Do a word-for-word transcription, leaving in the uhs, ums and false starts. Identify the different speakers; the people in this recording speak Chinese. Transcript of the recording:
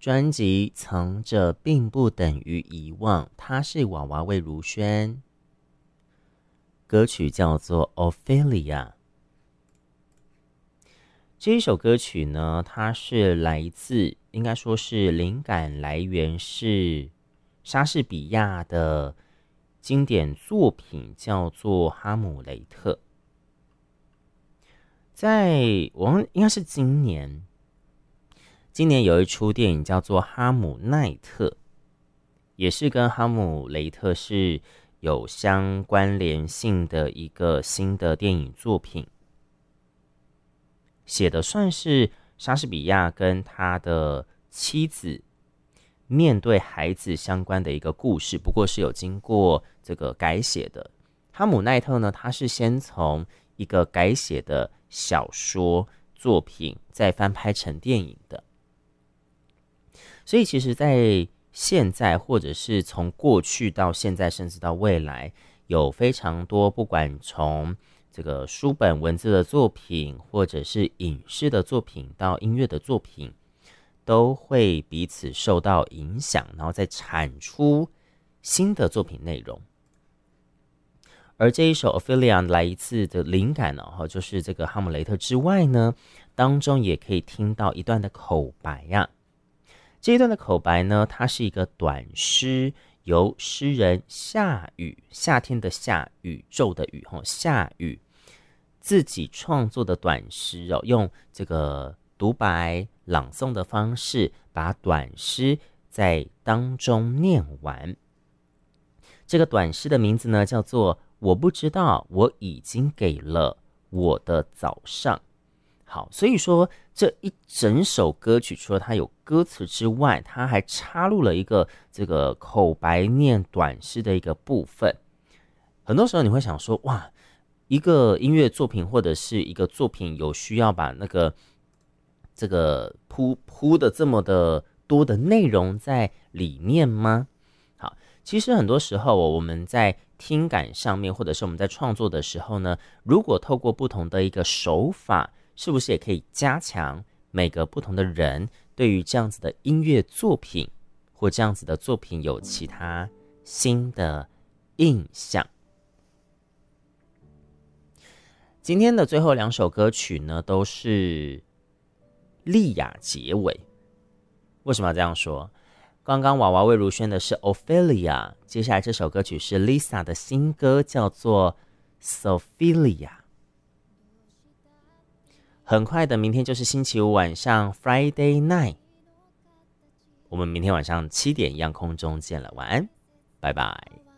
Speaker 1: 专辑《藏着并不等于遗忘》，它是娃娃魏如萱，歌曲叫做 Ophelia。 这一首歌曲呢，它是来自，应该说是灵感来源是莎士比亚的经典作品，叫做《哈姆雷特》。在我应该是今年，今年有一出电影叫做《哈姆奈特》，也是跟哈姆雷特是有相关联性的一个新的电影作品，写的算是莎士比亚跟他的妻子面对孩子相关的一个故事，不过是有经过这个改写的。哈姆奈特呢，他是先从一个改写的小说作品再翻拍成电影的，所以其实在现在或者是从过去到现在甚至到未来，有非常多不管从这个书本文字的作品或者是影视的作品到音乐的作品，都会彼此受到影响，然后再产出新的作品内容。而这一首 Ophelia 来自的灵感呢、哦，就是这个哈姆雷特之外呢，当中也可以听到一段的口白呀、啊。这一段的口白呢，它是一个短诗，由诗人夏雨，夏天的夏，宇宙的宇，夏雨自己创作的短诗哦，用这个独白朗诵的方式，把短诗在当中念完。这个短诗的名字呢，叫做我不知道我已经给了我的早上。好，所以说这一整首歌曲除了它有歌词之外，它还插入了一个这个口白念短诗的一个部分。很多时候你会想说，哇，一个音乐作品或者是一个作品有需要把那个这个铺铺的这么的多的内容在里面吗？好，其实很多时候我们在听感上面，或者是我们在创作的时候呢，如果透过不同的一个手法，是不是也可以加强每个不同的人对于这样子的音乐作品或这样子的作品有其他新的印象？今天的最后两首歌曲呢，都是莉亚结尾。为什么要这样说？刚刚娃娃魏如萱的是 Ophelia， 接下来这首歌曲是 Lisa 的新歌，叫做 Sophelia。很快的，明天就是星期五晚上 Friday night， 我们明天晚上七点一样空中见了，晚安，拜拜。